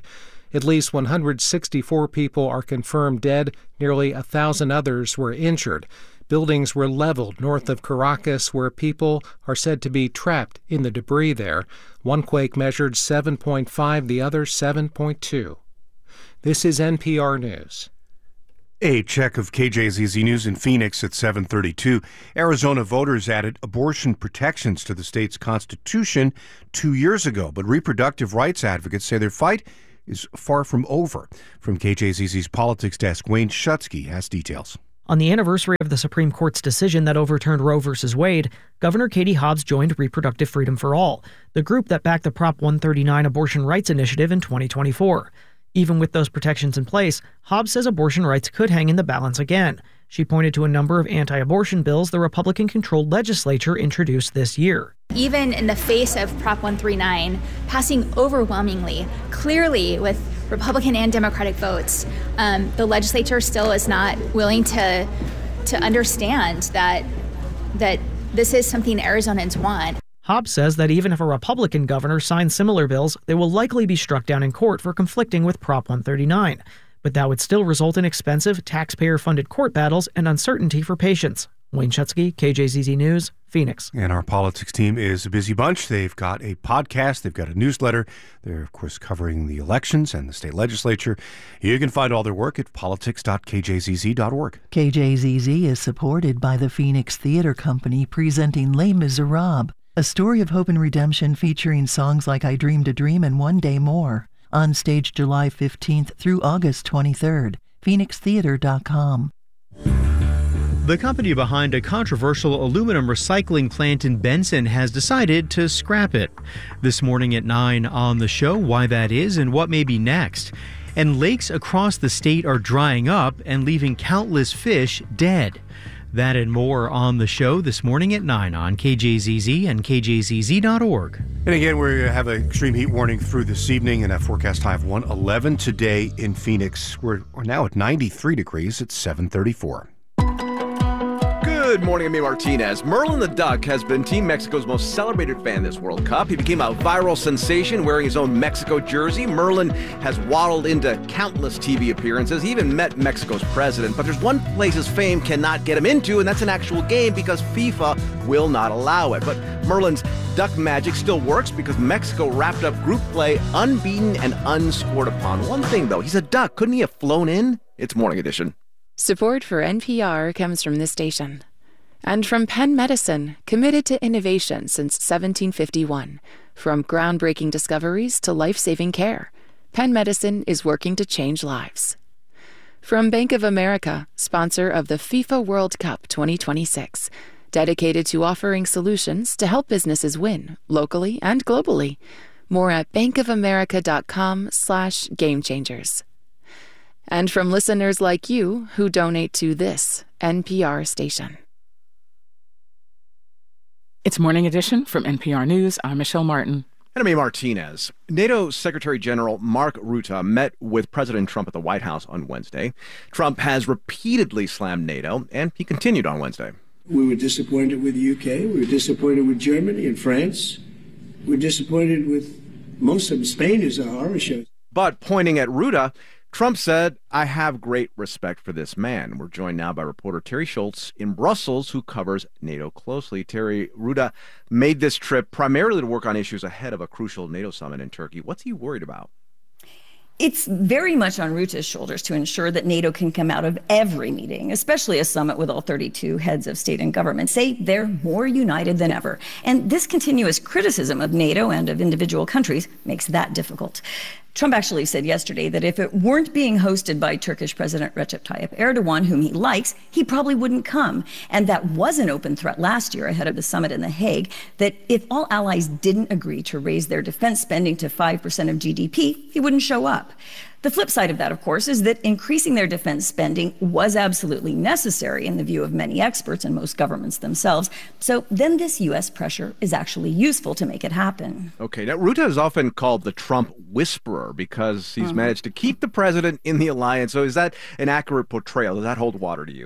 At least one hundred sixty-four people are confirmed dead. Nearly a thousand others were injured. Buildings were leveled north of Caracas, where people are said to be trapped in the debris there. One quake measured seven point five, the other seven point two. This is N P R News. A check of K J Z Z News in Phoenix at seven thirty-two. Arizona voters added abortion protections to the state's constitution two years ago, but reproductive rights advocates say their fight is far from over. From K J Z Z's politics desk, Wayne Schutzke has details. On the anniversary of the Supreme Court's decision that overturned Roe v. Wade, Governor Katie Hobbs joined Reproductive Freedom for All, the group that backed the Prop one thirty-nine abortion rights initiative in twenty twenty-four. Even with those protections in place, Hobbs says abortion rights could hang in the balance again. She pointed to a number of anti-abortion bills the Republican-controlled legislature introduced this year. Even in the face of Prop one thirty-nine passing overwhelmingly, clearly with Republican and Democratic votes, um, the legislature still is not willing to to understand that that this is something Arizonans want. Hobbs says that even if a Republican governor signs similar bills, they will likely be struck down in court for conflicting with Prop one thirty-nine. But that would still result in expensive, taxpayer-funded court battles and uncertainty for patients. Wayne Schutzke, K J Z Z News, Phoenix. And our politics team is a busy bunch. They've got a podcast. They've got a newsletter. They're, of course, covering the elections and the state legislature. You can find all their work at politics dot k j z z dot org. K J Z Z is supported by the Phoenix Theater Company presenting Les Miserables, a story of hope and redemption featuring songs like I Dreamed a Dream and One Day More. On stage July fifteenth through August twenty-third. phoenix theater dot com. The company behind a controversial aluminum recycling plant in Benson has decided to scrap it. This morning at nine on the show, why that is and what may be next. And lakes across the state are drying up and leaving countless fish dead. That and more on the show this morning at nine on K J Z Z and k j z z dot org. And again, we have an extreme heat warning through this evening and a forecast high of one eleven today in Phoenix. We're, we're now at ninety-three degrees at seven thirty-four. Good morning, I'm Amy Martinez. Merlin the Duck has been Team Mexico's most celebrated fan this World Cup. He became a viral sensation wearing his own Mexico jersey. Merlin has waddled into countless T V appearances. He even met Mexico's president. But there's one place his fame cannot get him into, and that's an actual game because FIFA will not allow it. But Merlin's duck magic still works because Mexico wrapped up group play unbeaten and unscored upon. One thing, though, he's a duck. Couldn't he have flown in? It's Morning Edition. Support for N P R comes from this station. And from Penn Medicine, committed to innovation since seventeen fifty-one. From groundbreaking discoveries to life-saving care, Penn Medicine is working to change lives. From Bank of America, sponsor of the FIFA World Cup twenty twenty-six, dedicated to offering solutions to help businesses win, locally and globally. More at bankofamerica.com slash game changers. And from listeners like you who donate to this N P R station. It's Morning Edition from N P R News. I'm Michelle Martin. And I'm Amy Martinez. NATO Secretary General Mark Rutte met with President Trump at the White House on Wednesday. Trump has repeatedly slammed NATO, and he continued on Wednesday. We were disappointed with the U K. We were disappointed with Germany and France. We were disappointed with most of them. Spain is a horror show. But pointing at Rutte, Trump said, I have great respect for this man. We're joined now by reporter Terry Schultz in Brussels, who covers NATO closely. Terry, Rutte made this trip primarily to work on issues ahead of a crucial NATO summit in Turkey. What's he worried about? It's very much on Rutte's shoulders to ensure that NATO can come out of every meeting, especially a summit with all thirty-two heads of state and government, say they're more united than ever. And this continuous criticism of NATO and of individual countries makes that difficult. Trump actually said yesterday that if it weren't being hosted by Turkish President Recep Tayyip Erdogan, whom he likes, he probably wouldn't come. And that was an open threat last year ahead of the summit in The Hague, that if all allies didn't agree to raise their defense spending to five percent of G D P, he wouldn't show up. The flip side of that, of course, is that increasing their defense spending was absolutely necessary in the view of many experts and most governments themselves. So then this U S pressure is actually useful to make it happen. Okay, now Rutte is often called the Trump whisperer because he's mm-hmm. managed to keep the president in the alliance. So is that an accurate portrayal? Does that hold water to you?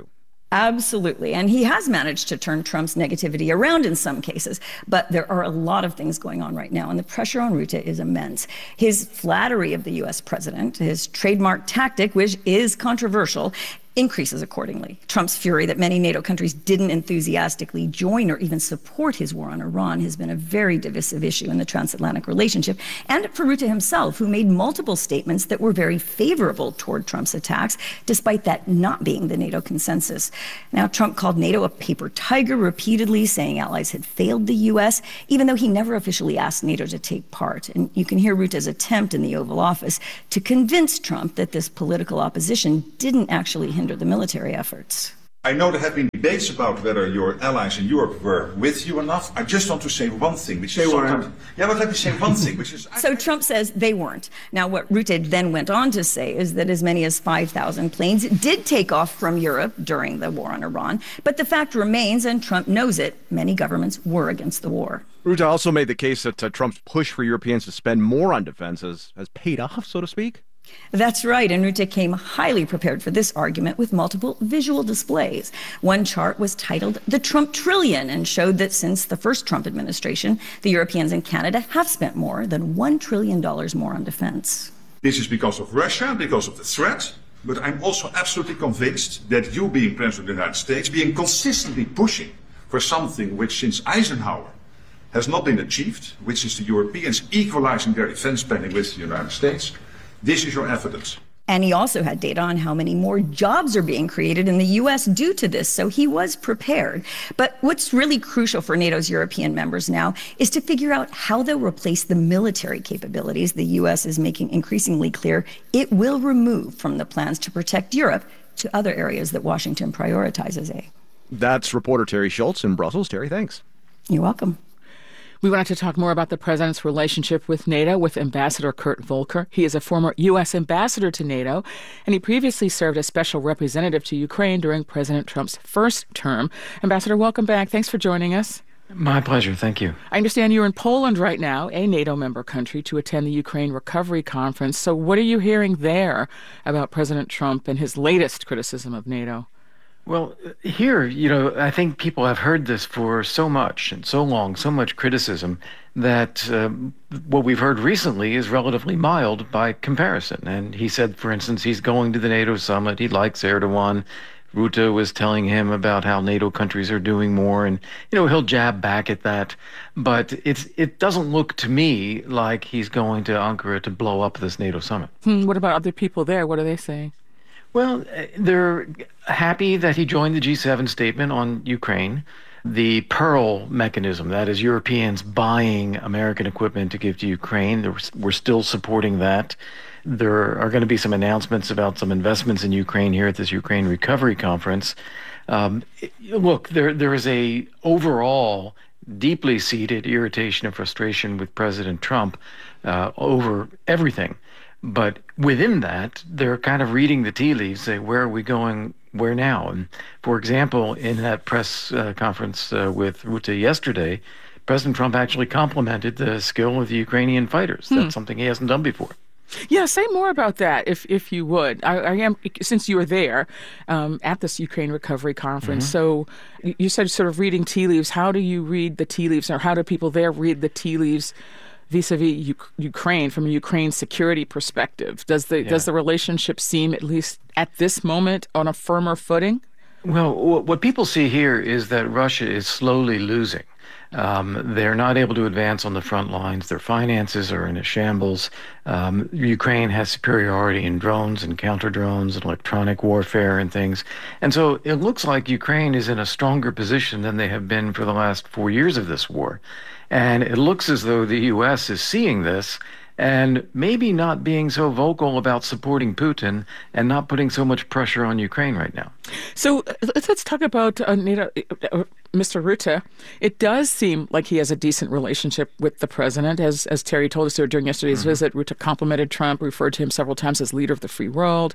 Absolutely. And he has managed to turn Trump's negativity around in some cases. But there are a lot of things going on right now, and the pressure on Rutte is immense. His flattery of the U S president, his trademark tactic, which is controversial, increases accordingly. Trump's fury that many NATO countries didn't enthusiastically join or even support his war on Iran has been a very divisive issue in the transatlantic relationship. And for Rutte himself, who made multiple statements that were very favorable toward Trump's attacks, despite that not being the NATO consensus. Now, Trump called NATO a paper tiger repeatedly, saying allies had failed the U S, even though he never officially asked NATO to take part. And you can hear Rutte's attempt in the Oval Office to convince Trump that this political opposition didn't actually hinder the military efforts. I know there have been debates about whether your allies in Europe were with you enough. I just want to say one thing, which they is weren't. Yeah, but let me say one thing, which is... So Trump says they weren't. Now, what Rutte then went on to say is that as many as five thousand planes did take off from Europe during the war on Iran. But the fact remains, and Trump knows it, many governments were against the war. Rutte also made the case that uh, Trump's push for Europeans to spend more on defense has, has paid off, so to speak. That's right, and Rutte came highly prepared for this argument with multiple visual displays. One chart was titled The Trump Trillion and showed that since the first Trump administration, the Europeans and Canada have spent more than one trillion dollars more on defense. This is because of Russia, because of the threat, but I'm also absolutely convinced that you, being President of the United States, being consistently pushing for something which since Eisenhower has not been achieved, which is the Europeans equalizing their defense spending with the United States. This is your evidence. And he also had data on how many more jobs are being created in the U S due to this, so he was prepared. But what's really crucial for NATO's European members now is to figure out how they'll replace the military capabilities the U S is making increasingly clear it will remove from the plans to protect Europe to other areas that Washington prioritizes. A. That's reporter Terry Schultz in Brussels. Terry, thanks. You're welcome. We wanted to talk more about the president's relationship with NATO with Ambassador Kurt Volker. He is a former U S ambassador to NATO, and he previously served as special representative to Ukraine during President Trump's first term. Ambassador, welcome back. Thanks for joining us. My pleasure. Thank you. I understand you're in Poland right now, a NATO member country, to attend the Ukraine Recovery Conference. So what are you hearing there about President Trump and his latest criticism of NATO? Well, here, you know, I think people have heard this for so much and so long, so much criticism, that uh, what we've heard recently is relatively mild by comparison. And he said, for instance, he's going to the NATO summit. He likes Erdogan. Rutte was telling him about how NATO countries are doing more, and, you know, he'll jab back at that. But it's it doesn't look to me like he's going to Ankara to blow up this NATO summit. Hmm, what about other people there? What are they saying? Well, they're happy that he joined the G seven statement on Ukraine. The Pearl mechanism, that is Europeans buying American equipment to give to Ukraine, we're still supporting that. There are going to be some announcements about some investments in Ukraine here at this Ukraine Recovery Conference. Um, look, there there is a overall deeply seated irritation and frustration with President Trump uh, over everything. But within that, they're kind of reading the tea leaves, say, where are we going, where now? And for example, in that press uh, conference uh, with Rutte yesterday, President Trump actually complimented the skill of the Ukrainian fighters. Hmm. That's something he hasn't done before. Yeah, say more about that, if if you would. I, I am, since you were there um, at this Ukraine Recovery Conference. Mm-hmm. So you said sort of reading tea leaves. How do you read the tea leaves, or how do people there read the tea leaves vis-a-vis U- Ukraine from a Ukraine security perspective? Does the yeah. does the relationship seem, at least at this moment, on a firmer footing? Well, what people see here is that Russia is slowly losing. Um, they're not able to advance on the front lines. Their finances are in a shambles. Um, Ukraine has superiority in drones and counter-drones and electronic warfare and things. And so it looks like Ukraine is in a stronger position than they have been for the last four years of this war. And it looks as though the U S is seeing this and maybe not being so vocal about supporting Putin and not putting so much pressure on Ukraine right now. So let's, let's talk about uh, NATO, uh, Mister Rutte. It does seem like he has a decent relationship with the president. As as Terry told us during yesterday's mm-hmm. visit, Rutte complimented Trump, referred to him several times as leader of the free world.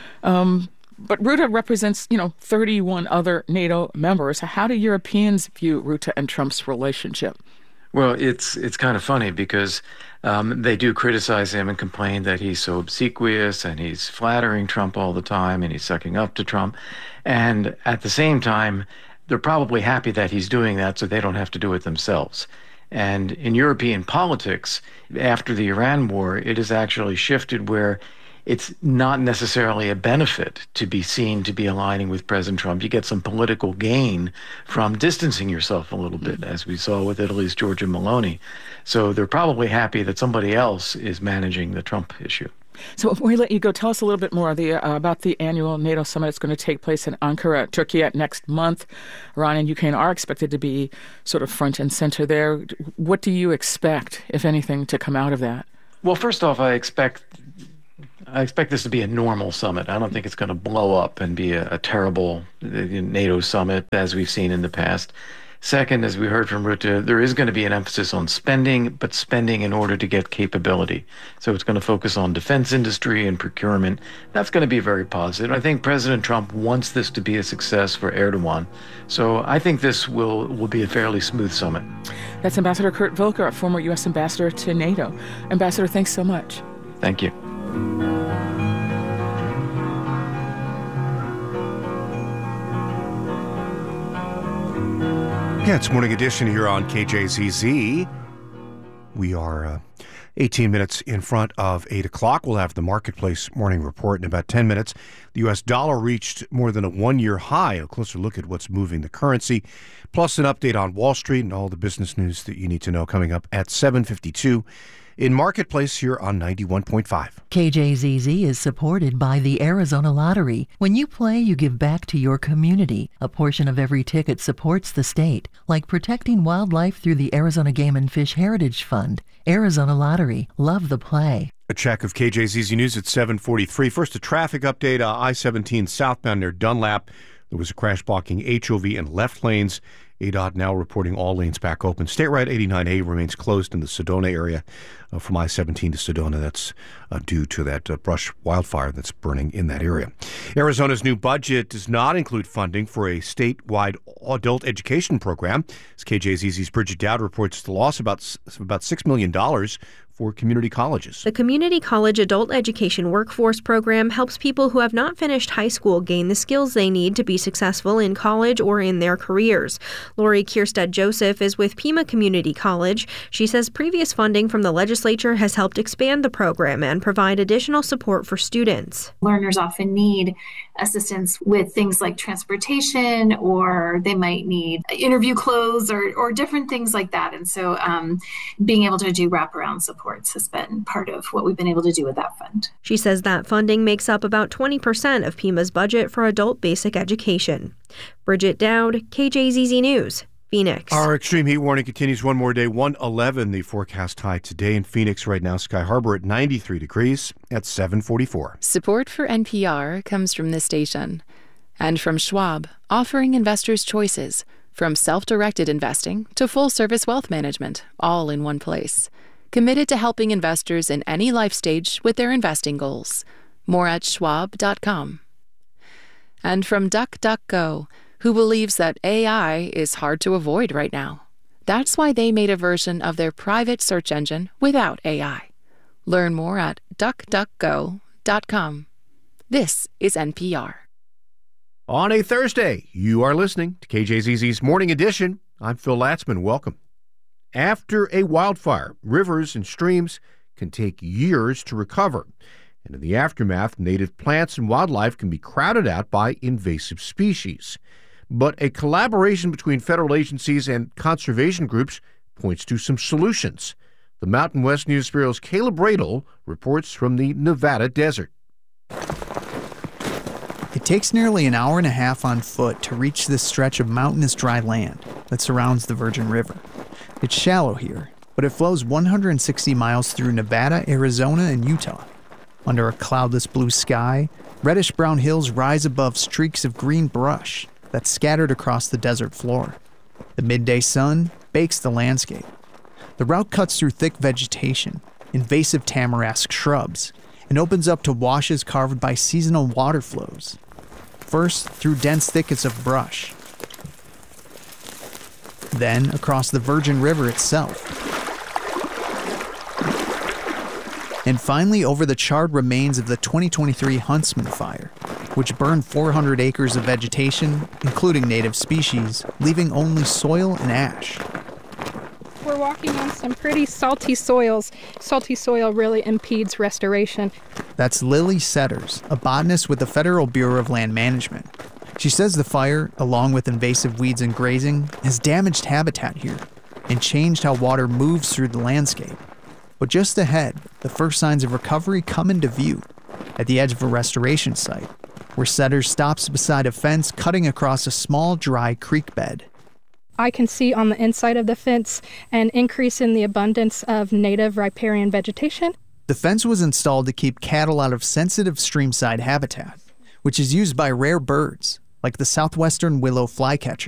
Um, but Rutte represents, you know, thirty-one other NATO members. How do Europeans view Rutte and Trump's relationship? Well, it's it's kind of funny because um, they do criticize him and complain that he's so obsequious and he's flattering Trump all the time and he's sucking up to Trump. And at the same time, they're probably happy that he's doing that so they don't have to do it themselves. And in European politics, after the Iran war, it has actually shifted where it's not necessarily a benefit to be seen to be aligning with President Trump. You get some political gain from distancing yourself a little bit, as we saw with Italy's Giorgia Meloni. So they're probably happy that somebody else is managing the Trump issue. So before we let you go, tell us a little bit more the, uh, about the annual NATO summit that's going to take place in Ankara, Turkey next month. Iran and Ukraine are expected to be sort of front and center there. What do you expect, if anything, to come out of that? Well, first off, I expect I expect this to be a normal summit. I don't think it's going to blow up and be a, a terrible NATO summit as we've seen in the past. Second, as we heard from Rutte, there is going to be an emphasis on spending, but spending in order to get capability. So it's going to focus on defense industry and procurement. That's going to be very positive. I think President Trump wants this to be a success for Erdogan. So I think this will, will be a fairly smooth summit. That's Ambassador Kurt Volker, a former U S ambassador to NATO. Ambassador, thanks so much. Thank you. Yeah, it's Morning Edition here on K J Z Z. We are uh, eighteen minutes in front of eight o'clock. We'll have the Marketplace Morning Report in about ten minutes. The U S dollar reached more than a one-year high. A closer look at what's moving the currency, plus an update on Wall Street and all the business news that you need to know coming up at seven fifty-two. In Marketplace here on ninety-one point five. K J Z Z is supported by the Arizona Lottery. When you play, you give back to your community. A portion of every ticket supports the state, like protecting wildlife through the Arizona Game and Fish Heritage Fund. Arizona Lottery. Love the play. A check of K J Z Z News at seven forty-three. First, a traffic update. Uh, I seventeen southbound near Dunlap. There was a crash blocking H O V in left lanes. A D O T now reporting all lanes back open. State Route eighty-nine A remains closed in the Sedona area uh, from I seventeen to Sedona. That's uh, due to that uh, brush wildfire that's burning in that area. Arizona's new budget does not include funding for a statewide adult education program. As K J Z Z's Bridget Dowd reports, the loss about about six million dollars for community colleges. The Community College Adult Education Workforce Program helps people who have not finished high school gain the skills they need to be successful in college or in their careers. Lori Kierstead Joseph is with Pima Community College. She says previous funding from the legislature has helped expand the program and provide additional support for students. Learners often need assistance with things like transportation, or they might need interview clothes or, or different things like that. And so um, being able to do wraparound supports has been part of what we've been able to do with that fund. She says that funding makes up about twenty percent of Pima's budget for adult basic education. Bridget Dowd, K J Z Z News, Phoenix. Our extreme heat warning continues one more day. one eleven the forecast high today in Phoenix right now. Sky Harbor at ninety-three degrees at seven forty-four. Support for N P R comes from this station and from Schwab, offering investors choices from self-directed investing to full-service wealth management, all in one place. Committed to helping investors in any life stage with their investing goals. More at schwab dot com. And from DuckDuckGo, who believes that A I is hard to avoid right now. That's why they made a version of their private search engine without A I. Learn more at duck duck go dot com. This is N P R. On a Thursday, you are listening to K J Z Z's Morning Edition. I'm Phil Latzman. Welcome. After a wildfire, rivers and streams can take years to recover. And in the aftermath, native plants and wildlife can be crowded out by invasive species. But a collaboration between federal agencies and conservation groups points to some solutions. The Mountain West News Bureau's Caleb Radel reports from the Nevada desert. It takes nearly an hour and a half on foot to reach this stretch of mountainous dry land that surrounds the Virgin River. It's shallow here, but it flows one hundred sixty miles through Nevada, Arizona, and Utah. Under a cloudless blue sky, reddish-brown hills rise above streaks of green brush that's scattered across the desert floor. The midday sun bakes the landscape. The route cuts through thick vegetation, invasive tamarask shrubs, and opens up to washes carved by seasonal water flows. First, through dense thickets of brush. then across the Virgin River itself. And finally over the charred remains of the twenty twenty-three Huntsman Fire, which burned four hundred acres of vegetation, including native species, leaving only soil and ash. We're walking on some pretty salty soils. Salty soil really impedes restoration. That's Lily Setters, a botanist with the Federal Bureau of Land Management. She says the fire, along with invasive weeds and grazing, has damaged habitat here and changed how water moves through the landscape. But just ahead, the first signs of recovery come into view at the edge of a restoration site, where Setters stops beside a fence cutting across a small, dry creek bed. I can see on the inside of the fence an increase in the abundance of native riparian vegetation. The fence was installed to keep cattle out of sensitive streamside habitat, which is used by rare birds, like the southwestern willow flycatcher.